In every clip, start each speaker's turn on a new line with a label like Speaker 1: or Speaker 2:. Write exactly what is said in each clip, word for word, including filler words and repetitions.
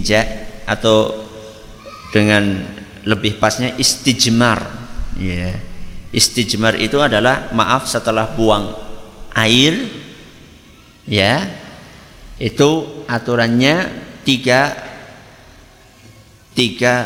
Speaker 1: istinja atau dengan lebih pasnya istijmar. Ya. Istijmar itu adalah maaf setelah buang air, ya, itu aturannya tiga tiga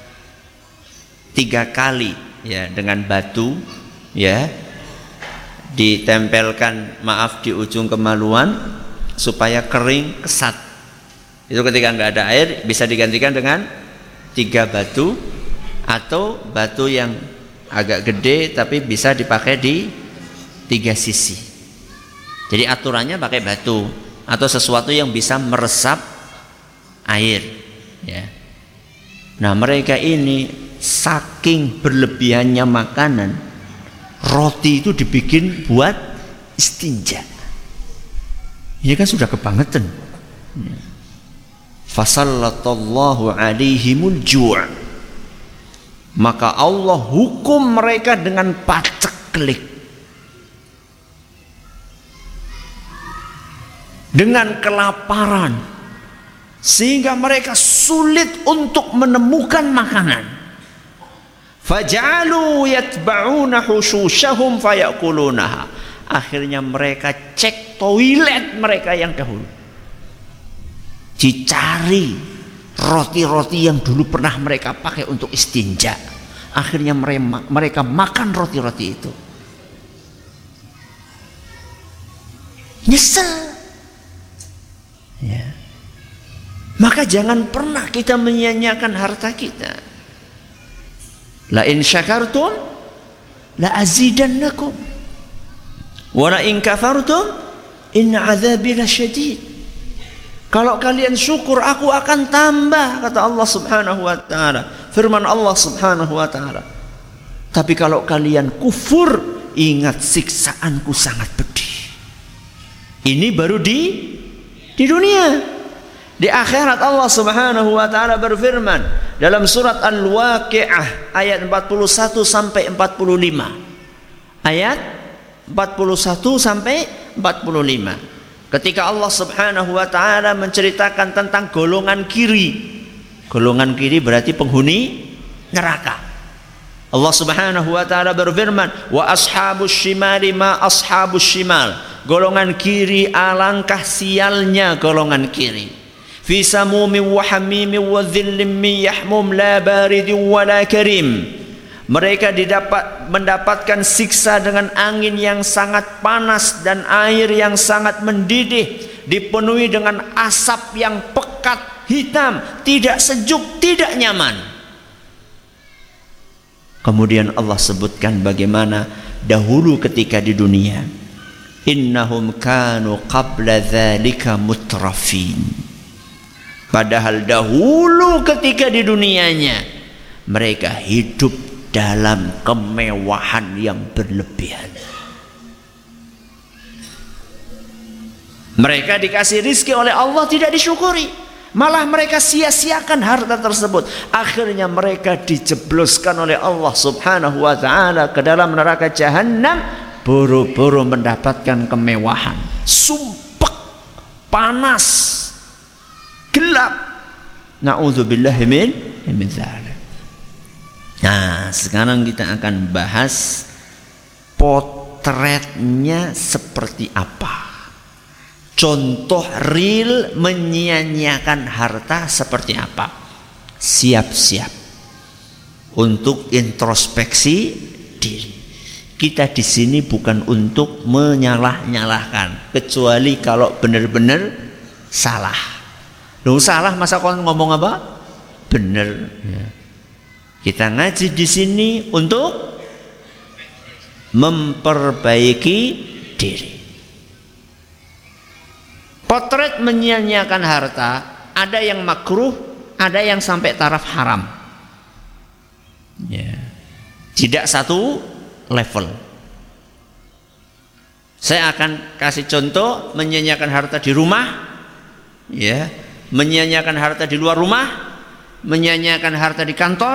Speaker 1: tiga kali, ya, dengan batu, ya, ditempelkan maaf di ujung kemaluan supaya kering kesat. Itu ketika nggak ada air bisa digantikan dengan tiga batu atau batu yang agak gede tapi bisa dipakai di tiga sisi. Jadi aturannya pakai batu atau sesuatu yang bisa meresap air, ya. Nah, mereka ini saking berlebihannya makanan, roti itu dibikin buat istinja. Ini kan sudah kebangetan. Fasallatallahu alaihimul ju'. Maka Allah hukum mereka dengan paceklik, dengan kelaparan, sehingga mereka sulit untuk menemukan makanan. Faj'alu yatba'una husushahum fayakulunaha. Akhirnya mereka cek toilet mereka yang dahulu, dicari roti-roti yang dulu pernah mereka pakai untuk istinja. Akhirnya mereka, mereka makan roti-roti itu. Nyesel, ya. Maka jangan pernah kita menyia-nyiakan harta kita. La in syakartum la azidannakum wa la in kafartum inna azabi lasyadid. Kalau kalian syukur, aku akan tambah, kata Allah Subhanahu wa taala. Firman Allah Subhanahu wa taala. Tapi kalau kalian kufur, ingat siksaanku sangat pedih. Ini baru di di dunia. Di akhirat Allah Subhanahu wa taala berfirman dalam surat Al-Waqiah ayat empat puluh satu sampai empat puluh lima. Ayat empat puluh satu sampai empat puluh lima. Ketika Allah Subhanahu wa taala menceritakan tentang golongan kiri. Golongan kiri berarti penghuni neraka. Allah Subhanahu wa taala berfirman, "Wa ashabus shimali ma ashabus shimal." Golongan kiri alangkah sialnya golongan kiri. Fi samumin wa hamimin wa dhillim min yahmum la baridin wa la karim. Mereka didapat mendapatkan siksa dengan angin yang sangat panas dan air yang sangat mendidih, dipenuhi dengan asap yang pekat hitam, tidak sejuk, tidak nyaman. Kemudian Allah sebutkan bagaimana dahulu ketika di dunia, innahum kanu qabla dzalika mutrafin. Padahal dahulu ketika di dunianya mereka hidup dalam kemewahan yang berlebihan. Mereka dikasih rizki oleh Allah tidak disyukuri, malah mereka sia-siakan harta tersebut. Akhirnya mereka dijebloskan oleh Allah Subhanahu wa taala ke dalam neraka jahanam, buru-buru mendapatkan kemewahan, sumpek, panas, gelap. Na'udzubillahi min min dzalik. Nah, sekarang kita akan bahas potretnya seperti apa. Contoh real menyia-nyiakan harta seperti apa. Siap-siap untuk introspeksi diri. Kita di sini bukan untuk menyalah-nyalahkan, kecuali kalau benar-benar salah. Loh, salah masa kau ngomong apa? Benar. Ya. Kita ngaji di sini untuk memperbaiki diri. Potret menyia-nyiakan harta, ada yang makruh, ada yang sampai taraf haram. Ya. Tidak satu level. Saya akan kasih contoh menyia-nyiakan harta di rumah, ya, menyia-nyiakan harta di luar rumah, menyia-nyiakan harta di kantor,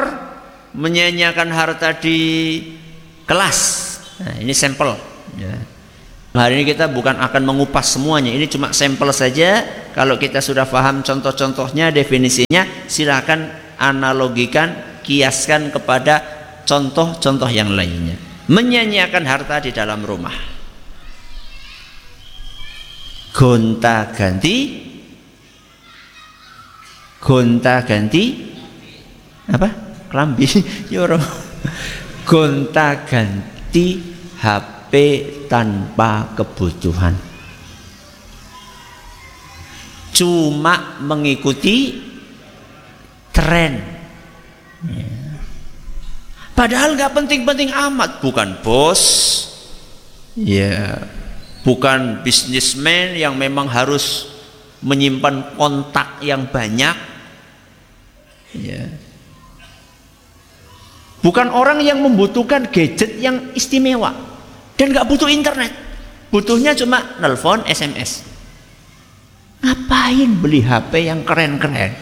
Speaker 1: menyia-nyiakan harta di kelas. Nah, ini sampel, ya. Hari ini kita bukan akan mengupas semuanya, ini cuma sampel saja. Kalau kita sudah paham contoh-contohnya, definisinya, silakan analogikan, kiaskan kepada contoh-contoh yang lainnya. Menyanyiakan harta di dalam rumah, gonta-ganti, gonta-ganti apa? Kelambi, yoro, gonta-ganti H P tanpa kebutuhan, cuma mengikuti tren, ya. Padahal nggak penting-penting amat, bukan bos, ya, bukan bisnismen yang memang harus menyimpan kontak yang banyak, ya. Bukan orang yang membutuhkan gadget yang istimewa dan nggak butuh internet, butuhnya cuma nelpon, S M S. Ngapain beli H P yang keren-keren?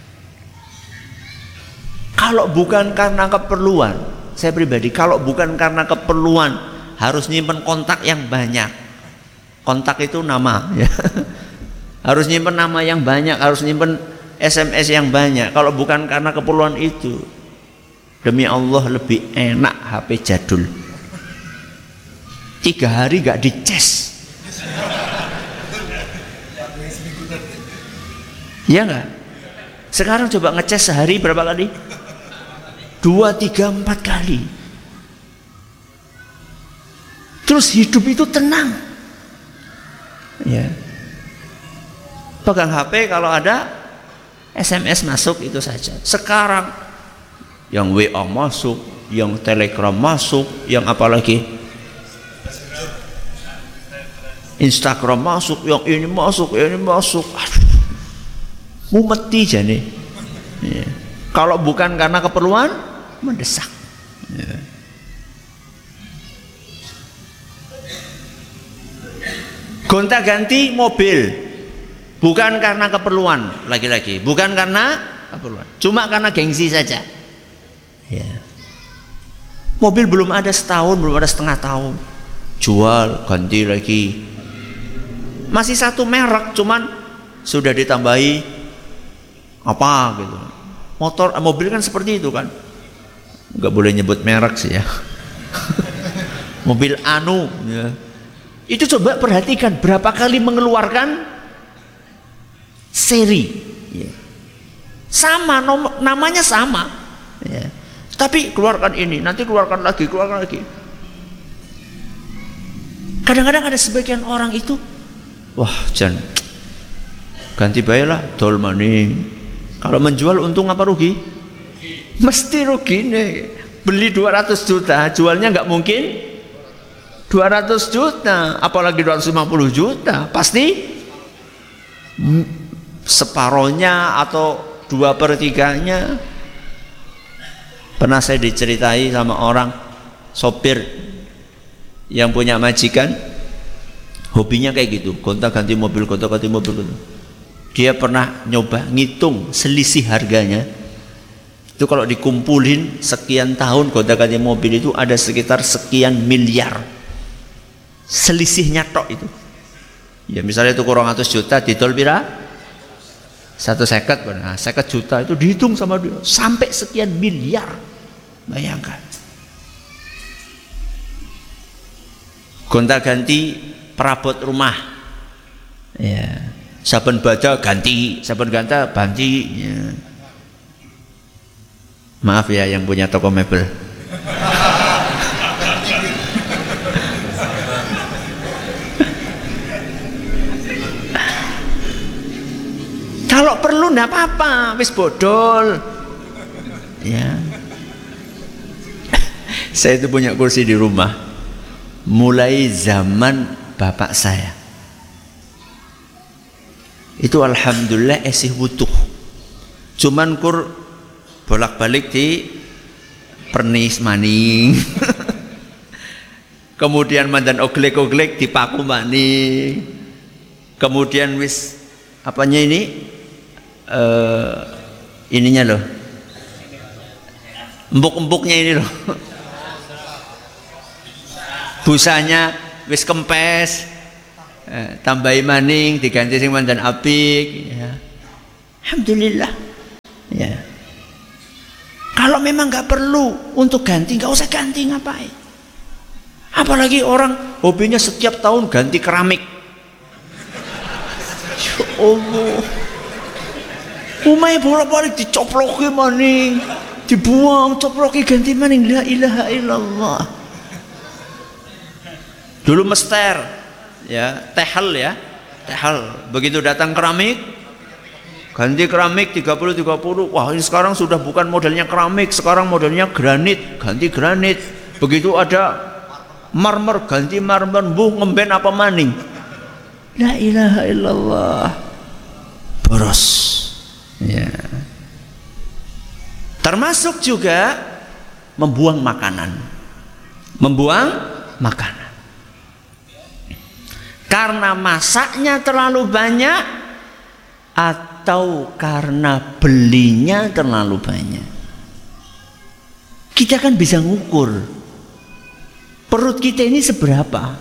Speaker 1: Kalau bukan karena keperluan, saya pribadi, kalau bukan karena keperluan harus nyimpen kontak yang banyak. Kontak itu nama, ya. Harus nyimpen nama yang banyak, harus nyimpen S M S yang banyak. Kalau bukan karena keperluan itu, demi Allah lebih enak H P jadul. Tiga hari gak dicas, ya enggak? Sekarang coba ngecas sehari berapa kali? Dua, tiga, empat kali. Terus hidup itu tenang, ya. Pegang H P kalau ada S M S masuk itu saja. Sekarang yang W A masuk, yang Telegram masuk, yang apalagi Instagram masuk, yang ini masuk, yang ini masuk. Aduh, mumeti jane. Ya. Kalau bukan karena keperluan mendesak, ya. Gonta-ganti mobil bukan karena keperluan, lagi-lagi bukan karena keperluan, cuma karena gengsi saja, ya. Mobil belum ada setahun, belum ada setengah tahun, jual ganti lagi, masih satu merek, cuman sudah ditambahi apa gitu. Motor, mobil kan seperti itu kan, nggak boleh nyebut merek sih ya. Mobil anu, ya. Itu coba perhatikan berapa kali mengeluarkan seri, ya. Sama nom- namanya sama, ya. Tapi keluarkan ini, nanti keluarkan lagi, keluarkan lagi. Kadang-kadang ada sebagian orang itu, wah Jan, ganti bayalah dol maning. Kalau menjual untung apa rugi? Mesti rugi nih. Beli dua ratus juta, jualnya nggak mungkin dua ratus juta, apalagi dua ratus lima puluh juta. Pasti separohnya atau dua per tiganya. Pernah saya diceritai sama orang sopir yang punya majikan, hobinya kayak gitu, gonta-ganti mobil, gonta-ganti mobil, gonta. Dia pernah nyoba ngitung selisih harganya. Itu kalau dikumpulin sekian tahun gonta-ganti mobil itu ada sekitar sekian miliar. Selisihnya tok itu. Ya misalnya itu kurang ratus juta, didol pira? Satu seket, nah, seket juta itu dihitung sama dia sampai sekian miliar. Bayangkan. Gonta-ganti perabot rumah. Ya. Saben baja ganti, saben ganta ganti, ya. Maaf ya yang punya toko mebel. Kalau perlu ndak apa-apa, wis bodol, ya. Saya itu punya kursi di rumah mulai zaman bapak saya. Itu alhamdulillah esih wutuh, cuman kur bolak-balik di pernis maning. Kemudian mandan oglek-oglek dipaku maning. Kemudian wis apanya ini uh, ininya loh, empuk-empuknya ini loh, busanya wis kempes, eh, tambahi maning diganti sing mandan apik, ya. Alhamdulillah. Ya. Kalau memang nggak perlu untuk ganti, nggak usah ganti, ngapain? Apalagi orang hobinya setiap tahun ganti keramik. Ya Allah. Umay bolak-balik dicoploki maning, dibuang, coploki ganti maning. La ilaha illallah. Dulu mester, ya, tehal ya, tehal. Begitu datang keramik, ganti keramik tiga puluh tiga puluh. Wah, ini sekarang sudah bukan modelnya keramik, sekarang modelnya granit, ganti granit. Begitu ada marmer, ganti marmer. Bu, ngemben apa maning? La ilaha illallah. Boros. Ya. Termasuk juga membuang makanan. Membuang makanan. Karena masaknya terlalu banyak atau karena belinya terlalu banyak. Kita kan bisa ngukur perut kita ini seberapa,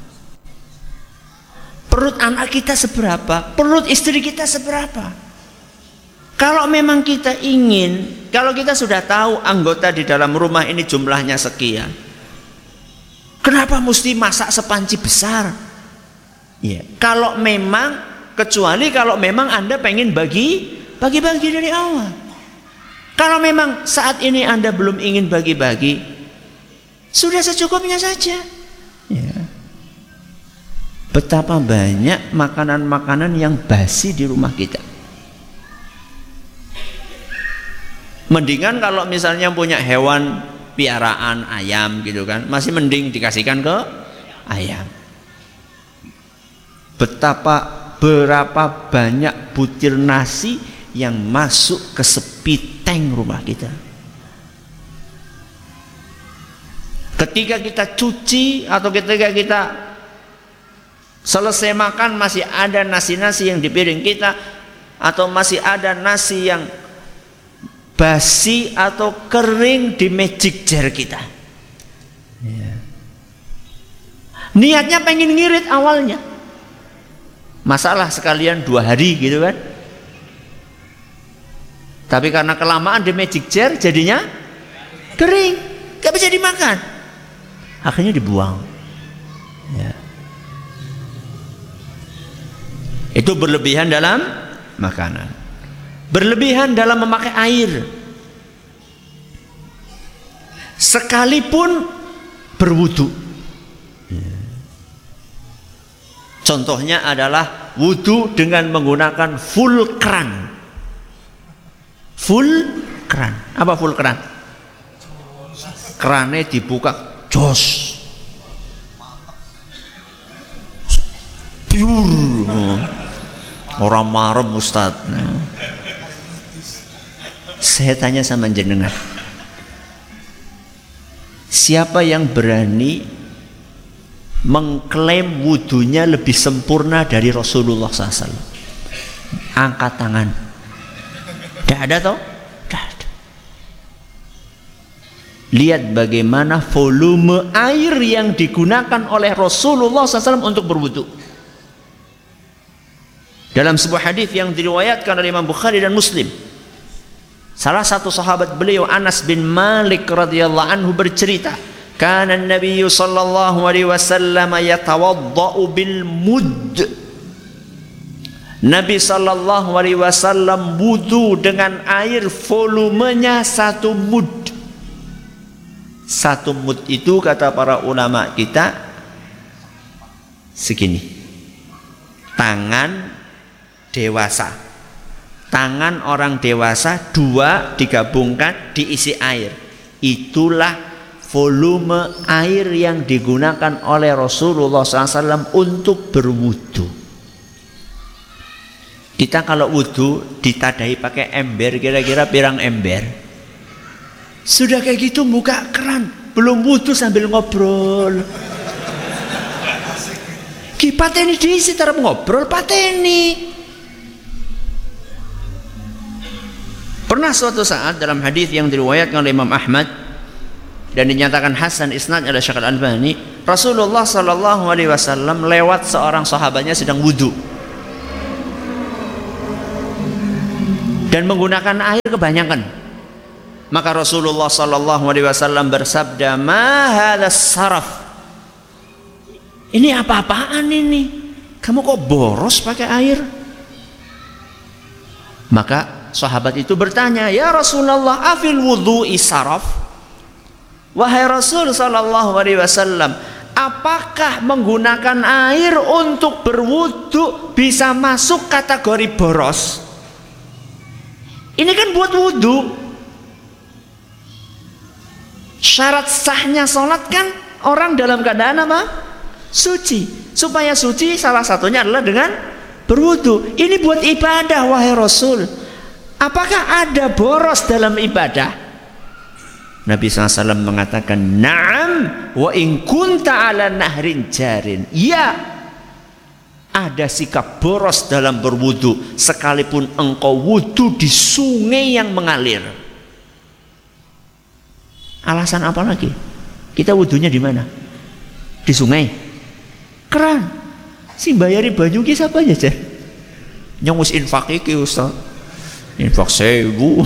Speaker 1: perut anak kita seberapa, perut istri kita seberapa. Kalau memang kita ingin, kalau kita sudah tahu anggota di dalam rumah ini jumlahnya sekian, kenapa mesti masak sepanci besar? Ya, kalau memang, kecuali kalau memang Anda pengen bagi, bagi-bagi dari awal. Kalau memang saat ini Anda belum ingin bagi-bagi, sudah secukupnya saja. Ya. Betapa banyak makanan-makanan yang basi di rumah kita. Mendingan kalau misalnya punya hewan piaraan ayam gitu kan, masih mending dikasihkan ke ayam. Betapa berapa banyak butir nasi yang masuk ke sepiteng rumah kita. Ketika kita cuci atau ketika kita selesai makan, masih ada nasi-nasi yang di piring kita, atau masih ada nasi yang basi atau kering di magic jar kita. Ya. Niatnya pengen ngirit awalnya, masalah sekalian dua hari gitu kan. Tapi karena kelamaan di magic jar jadinya kering, gak bisa dimakan, akhirnya dibuang. Ya. Itu berlebihan dalam makanan, berlebihan dalam memakai air. Sekalipun berwudu, contohnya adalah wudu dengan menggunakan full keran. Full keran. Apa full keran? Kerannya dibuka, jos, pure, orang marem Ustaz. Nah. Saya tanya sama jenengan, siapa yang berani mengklaim wudunya lebih sempurna dari Rasulullah shallallahu alaihi wasallam? Angkat tangan. Tidak ada toh? Tidak ada. Lihat bagaimana volume air yang digunakan oleh Rasulullah shallallahu alaihi wasallam untuk berwudu. Dalam sebuah hadis yang diriwayatkan oleh Imam Bukhari dan Muslim, salah satu sahabat beliau Anas bin Malik radhiyallahu anhu bercerita, kana an-nabiy sallallahu alaihi wasallam yatawaddau bil mudd. Nabi sallallahu alaihi wasallam wudu dengan air volumenya satu mud. Satu mud itu kata para ulama kita segini, tangan dewasa, tangan orang dewasa dua digabungkan diisi air. Itulah volume air yang digunakan oleh Rasulullah shallallahu alaihi wasallam untuk berwudu. Kita kalau wudu ditadahi pakai ember, kira-kira pirang ember? Sudah kayak gitu buka keran, belum wudu sambil ngobrol. Ki pateni diisi terus ngobrol pateni. Pernah suatu saat dalam hadis yang diriwayatkan oleh Imam Ahmad, dan dinyatakan hasan isnad oleh Syekh Al-Albani, Rasulullah sallallahu alaihi wasallam lewat seorang sahabatnya sedang wudu dan menggunakan air kebanyakan. Maka Rasulullah sallallahu alaihi wasallam bersabda, "Ma hadzal saraf?" Ini apa-apaan ini? Kamu kok boros pakai air? Maka sahabat itu bertanya, "Ya Rasulullah, afil wudu'i saraf?" Wahai Rasul sallallahu alaihi wasallam, apakah menggunakan air untuk berwudu bisa masuk kategori boros? Ini kan buat wudu. Syarat sahnya sholat kan orang dalam keadaan apa? Suci. Supaya suci salah satunya adalah dengan berwudu. Ini buat ibadah wahai Rasul. Apakah ada boros dalam ibadah? Nabi shallallahu alaihi wasallam mengatakan, "Na'am wa in kunta ala nahrin jarin." Ya, ada sikap boros dalam berwudu sekalipun engkau wudu di sungai yang mengalir. Alasan apa lagi? Kita wudunya di mana? Di sungai. Keran. Si bayari banyu ki siapa aja, Jar? Nyong wis infak iki, Ustaz. Infak sewu.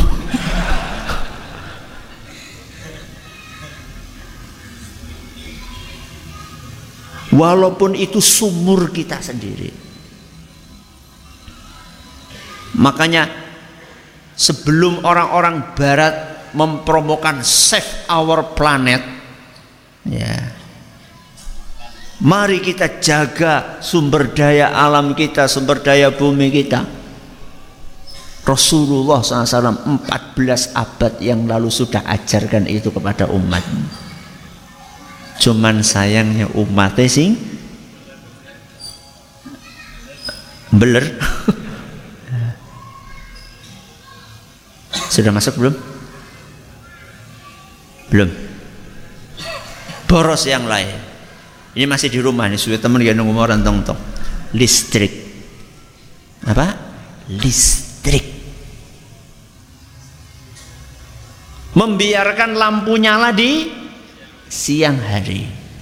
Speaker 1: Walaupun itu sumur kita sendiri. Makanya sebelum orang-orang barat mempromokan save our planet, ya, mari kita jaga sumber daya alam kita, sumber daya bumi kita. Rasulullah shallallahu alaihi wasallam empat belas abad yang lalu sudah ajarkan itu kepada umat. Cuman sayangnya umatnya sing beler. Sudah masuk belum? Belum. Boros yang lain. Ini masih di rumah nih, sudah teman yang nunggu orang tong-tong. Listrik. Apa? Listrik. Membiarkan lampu nyala di siang hari.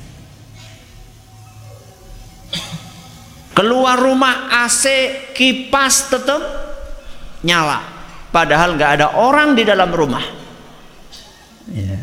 Speaker 1: Keluar rumah A C kipas tetap nyala, padahal nggak ada orang di dalam rumah. Ya.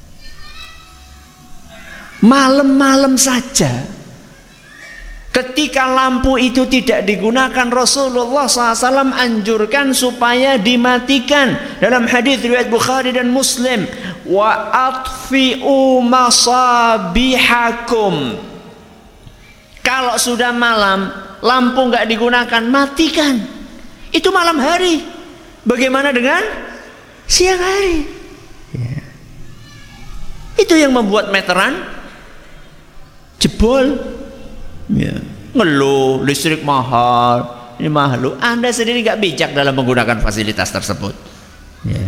Speaker 1: Malam-malam saja, ketika lampu itu tidak digunakan, Rasulullah shallallahu alaihi wasallam anjurkan supaya dimatikan. Dalam hadis riwayat Bukhari dan Muslim, wa atfi'u masabihakum. Kalau sudah malam, lampu nggak digunakan, matikan. Itu malam hari. Bagaimana dengan siang hari? Ya. Itu yang membuat meteran jebol. Ya. Ngeluh listrik mahal, ini mahal. Anda sendiri nggak bijak dalam menggunakan fasilitas tersebut. Ya.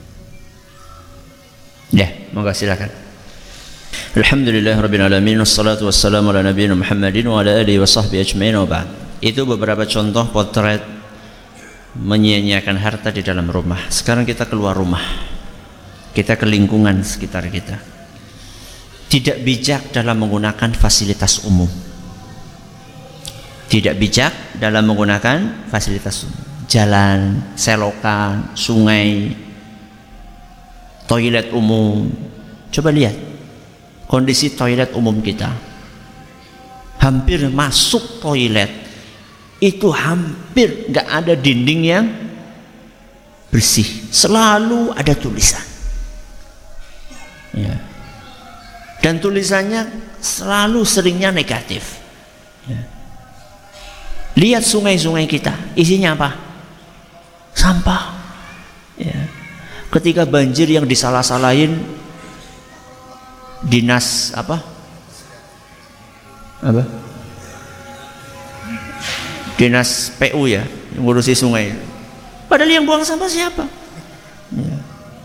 Speaker 1: Ya, monggo silakan. Alhamdulillah rabbil alamin, wassalatu wassalamu ala nabiyina Muhammadin wa ala alihi wa sahbihi ajmain wa ba'd. Itu beberapa contoh potret menyia-nyiakan harta di dalam rumah. Sekarang kita keluar rumah. Kita ke lingkungan sekitar kita. Tidak bijak dalam menggunakan fasilitas umum. Tidak bijak dalam menggunakan fasilitas umum. Jalan, selokan, sungai, toilet umum. Coba lihat kondisi toilet umum kita. Hampir masuk toilet itu hampir nggak ada dinding yang bersih, selalu ada tulisan. Ya. Dan tulisannya selalu seringnya negatif. Ya. Lihat sungai-sungai kita, isinya apa? Sampah. Ya. Ketika banjir yang disalah-salahin dinas apa? Apa? Dinas P U ya, yang ngurusi sungai. Padahal yang buang sampah siapa? Ya.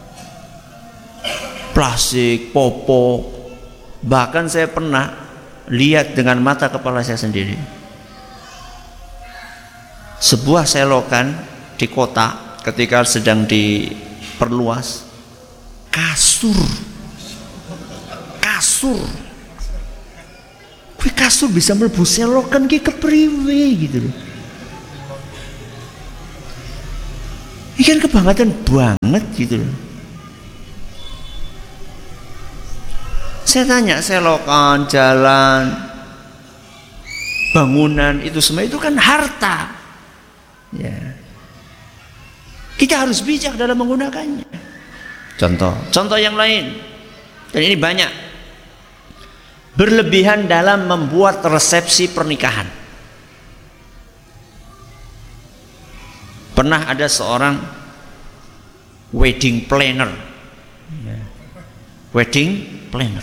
Speaker 1: Plastik, popok. Bahkan saya pernah lihat dengan mata kepala saya sendiri. Sebuah selokan di kota ketika sedang diperluas, kasur kasur. Kuwi kasur bisa mlebu selokan ki kepriwe gitu loh. Ini kan kebangetan banget gitu loh. Saya tanya, selokan, jalan, bangunan itu semua itu kan harta. Ya. Kita harus bijak dalam menggunakannya. Contoh, contoh yang lain. Dan ini banyak. Berlebihan dalam membuat resepsi pernikahan. Pernah ada seorang wedding planner. Ya. Wedding planner.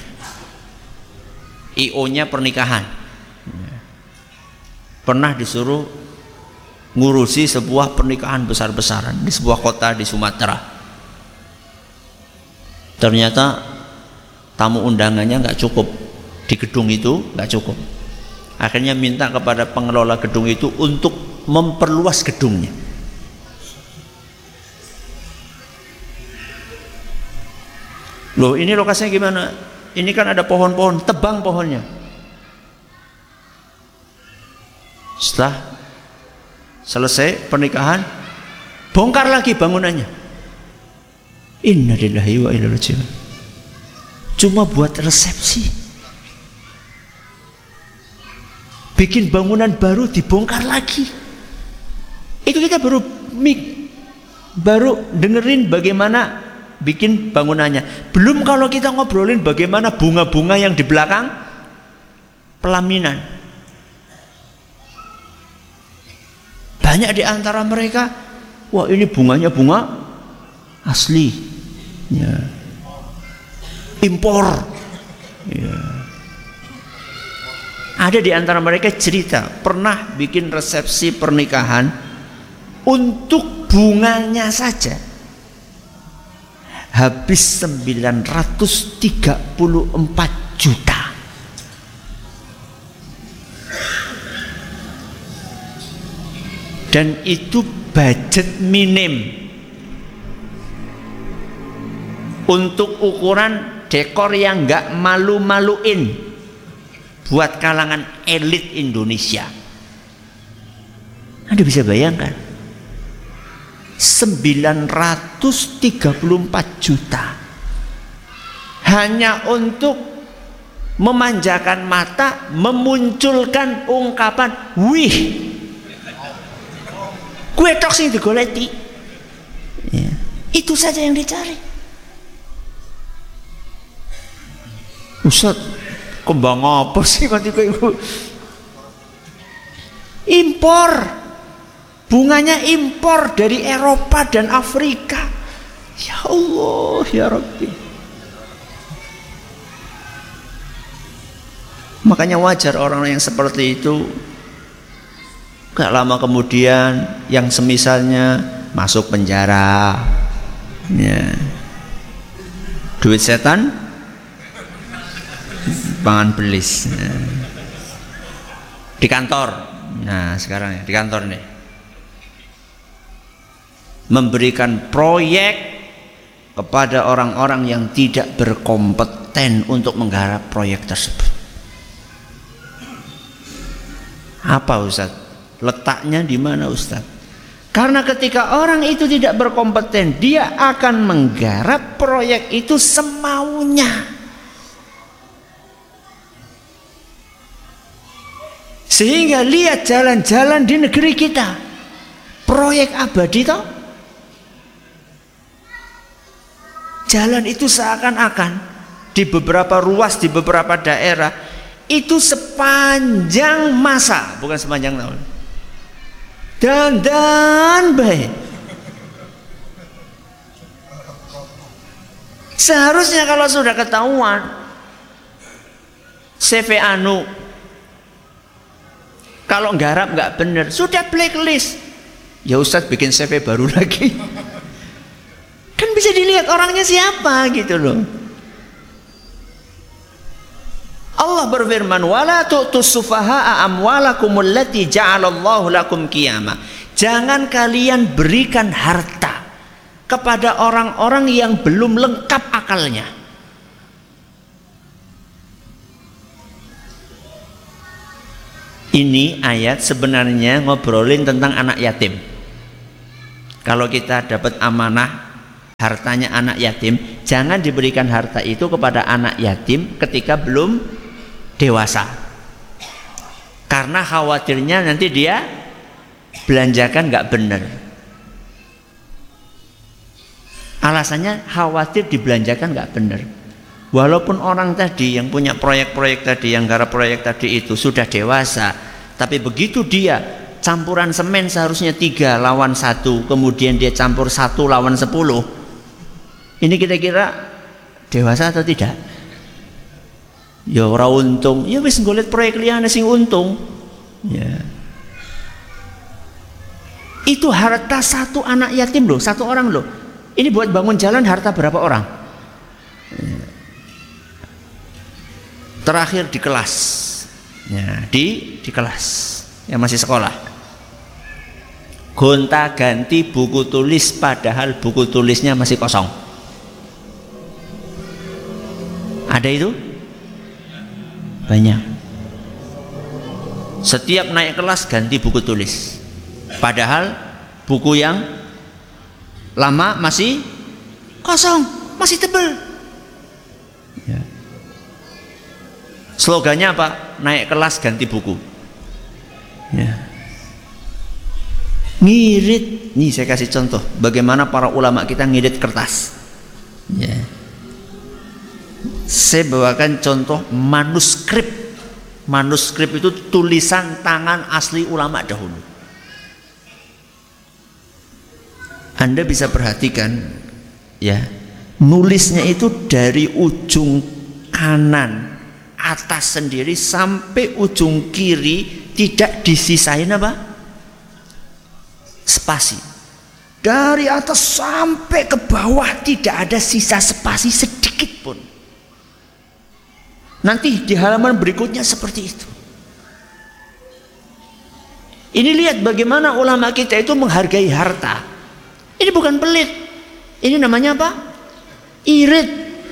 Speaker 1: I O-nya pernikahan. Ya. Pernah disuruh ngurusi sebuah pernikahan besar-besaran di sebuah kota di Sumatera. Ternyata tamu undangannya nggak cukup di gedung itu, nggak cukup. Akhirnya minta kepada pengelola gedung itu untuk memperluas gedungnya. Loh, ini lokasinya gimana? Ini kan ada pohon-pohon, tebang pohonnya. Setelah selesai pernikahan, bongkar lagi bangunannya. Innalillahi wa inna ilaihi raji'un. Cuma buat resepsi. Bikin bangunan baru dibongkar lagi. Itu kita baru mik, baru dengerin bagaimana bikin bangunannya. Belum kalau kita ngobrolin bagaimana bunga-bunga yang di belakang pelaminan. Banyak di antara mereka, wah ini bunganya bunga asli, ya. Impor. Ya. Ada di antara mereka cerita pernah bikin resepsi pernikahan untuk bunganya saja habis sembilan ratus tiga puluh empat juta. Dan itu budget minim untuk ukuran dekor yang nggak malu-maluin buat kalangan elit Indonesia. Anda bisa bayangkan sembilan ratus tiga puluh empat juta hanya untuk memanjakan mata, memunculkan ungkapan wih, kue tok sing digoleki. Ya. Itu saja yang dicari. Ustaz, kembang apa sih ketika ibu? Impor, bunganya impor dari Eropa dan Afrika. Ya Allah, ya Rabbi. Makanya wajar orang yang seperti itu gak lama kemudian yang semisalnya masuk penjara, ya. Duit setan pangan belis, ya. Di kantor, nah sekarang ya di kantor nih memberikan proyek kepada orang-orang yang tidak berkompeten untuk menggarap proyek tersebut. Apa Ustaz? Letaknya di mana Ustaz? Karena ketika orang itu tidak berkompeten, dia akan menggarap proyek itu semaunya. Sehingga lihat jalan-jalan di negeri kita, proyek abadi toh. Jalan itu seakan-akan di beberapa ruas, di beberapa daerah itu sepanjang masa, bukan sepanjang tahun. Dan dan baik. Seharusnya kalau sudah ketahuan C V anu, kalau nggarap nggak bener, sudah blacklist. Ya Ustadz bikin C V baru lagi. Kan bisa dilihat orangnya siapa gitu loh. Allah berfirman, wala tu'tus sufaha'a amwalakumul lati ja'alallahu lakum qiyama. Jangan kalian berikan harta kepada orang-orang yang belum lengkap akalnya. Ini ayat sebenarnya ngobrolin tentang anak yatim. Kalau kita dapat amanah hartanya anak yatim, jangan diberikan harta itu kepada anak yatim ketika belum dewasa, karena khawatirnya nanti dia belanjakan nggak benar. Alasannya khawatir dibelanjakan nggak benar. Walaupun orang tadi yang punya proyek-proyek tadi, yang garap proyek tadi itu sudah dewasa, tapi begitu dia campuran semen seharusnya tiga lawan satu, kemudian dia campur satu lawan sepuluh, ini kira-kira dewasa atau tidak? Ya ora untung, ya wis golek proyek liyane sing untung. Ya. Itu harta satu anak yatim loh, satu orang loh. Ini buat bangun jalan harta berapa orang? Ya. Terakhir di kelas, ya, di di kelas yang masih sekolah, gonta ganti buku tulis padahal buku tulisnya masih kosong. Ada itu? Banyak. Setiap naik kelas ganti buku tulis, padahal buku yang lama masih kosong, masih tebel. Ya. Slogannya apa? Naik kelas ganti buku. Ya. Ngirit, nih saya kasih contoh bagaimana para ulama kita ngirit kertas. Ya. Saya bawakan contoh manuskrip. Manuskrip itu tulisan tangan asli ulama dahulu. Anda bisa perhatikan, ya, nulisnya itu dari ujung kanan atas sendiri sampai ujung kiri tidak disisain apa? Spasi. Dari atas sampai ke bawah tidak ada sisa spasi sedikit pun. Nanti di halaman berikutnya seperti itu. Ini lihat bagaimana ulama kita itu menghargai harta. Ini bukan pelit. Ini namanya apa? Irit.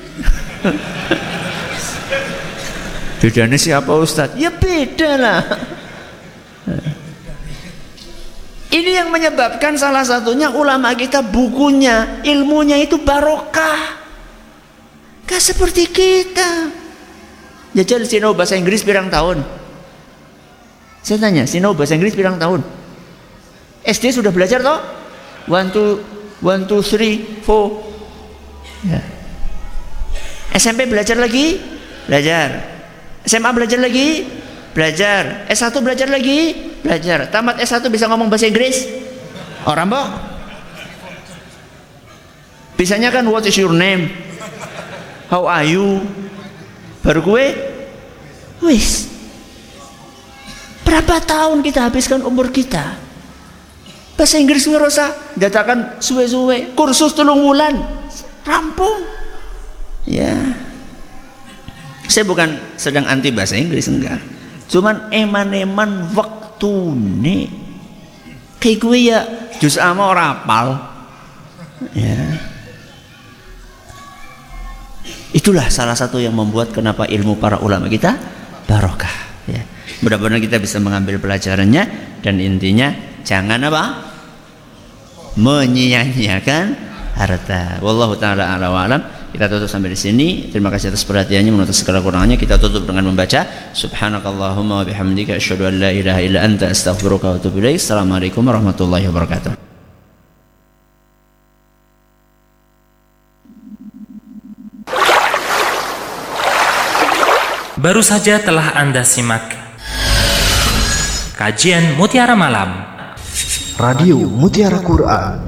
Speaker 1: Bedanya siapa Ustadz? Ya beda lah. Ini yang menyebabkan salah satunya ulama kita bukunya, ilmunya itu barokah. Gak seperti kita. Jajal sinau bahasa Inggris pirang tahun? Saya tanya, sinau bahasa Inggris pirang tahun? S D sudah belajar toh? One two, one two three, four. Ya. S M P belajar lagi? Belajar. S M A belajar lagi? Belajar. S satu belajar lagi? Belajar. Tamat S satu bisa ngomong bahasa Inggris? Orang mbok? Bisanya kan what is your name? How are you? Baru gue? Wis. Berapa tahun kita habiskan umur kita? Bahasa Inggris ngerosa, datakan suwe-suwe, kursus telung wulan, rampung. Ya. Saya bukan sedang anti bahasa Inggris, enggak. Cuman eman-eman waktu nih. Kayak gue ya juz ama ora hafal. Ya. Itulah salah satu yang membuat kenapa ilmu para ulama kita barokah. Ya. Mudah-mudahan kita bisa mengambil pelajarannya dan intinya jangan apa? Menyia-nyiakan harta. Wallahu taala a'lam wa a'lam. Kita tutup sampai di sini. Terima kasih atas perhatiannya, menutup segala kurangannya. Kita tutup dengan membaca subhanakallahumma wa bihamdika asyhadu an la ilaha illa anta astaghfiruka wa atubu ilaik. Assalamualaikum warahmatullahi wabarakatuh.
Speaker 2: Baru saja telah Anda simak kajian Mutiara Malam
Speaker 3: Radio Mutiara Quran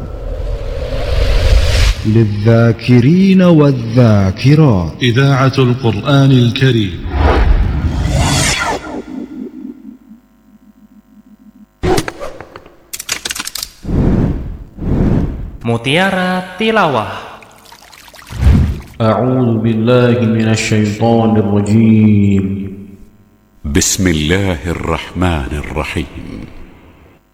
Speaker 4: للذاكرين والذاكرات
Speaker 5: إذاعة القرآن الكريم.
Speaker 2: Mutiara Tilawah.
Speaker 3: أعوذ بالله من الشيطان الرجيم
Speaker 6: بسم الله الرحمن الرحيم